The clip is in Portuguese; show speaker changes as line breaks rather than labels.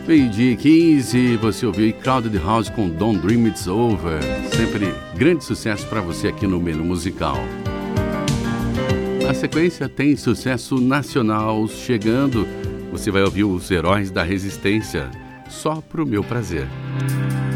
Meio-dia e 15, você ouviu Crowded House com Don't Dream It's Over. Sempre grande sucesso para você aqui no Menu Musical. Na sequência tem sucesso nacional chegando. Você vai ouvir os Heróis da Resistência, Só Pro Meu Prazer.